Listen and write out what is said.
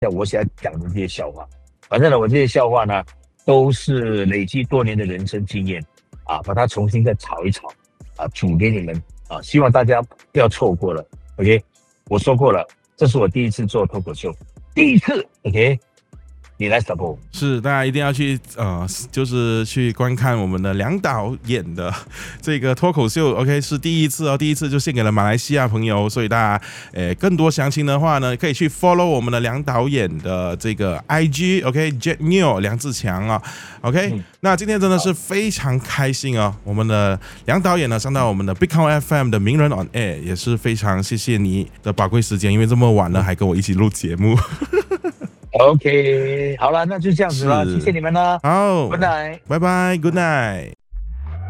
我想讲的这些笑话。反正呢，我这些笑话呢，都是累积多年的人生经验啊，把它重新再炒一炒啊，煮给你们啊，希望大家不要错过了。OK，我说过了，这是我第一次做脱口秀，第一次。OK，你来 support。 是，大家一定要去就是去观看我们的梁导演的这个脱口秀。OK， 是第一次哦，第一次就献给了马来西亚朋友，所以大家更多详情的话呢，可以去 follow 我们的梁导演的这个 IG。OK，Jet Neo 梁志强啊。OK，那今天真的是非常开心哦，我们的梁导演呢上到我们的 Bitcoin FM 的名人 on air， 也是非常谢谢你的宝贵时间，因为这么晚了还跟我一起录节目。 OK，好了，那就这样子了，谢谢你们了。 好， 拜拜， 拜拜 ，Good night。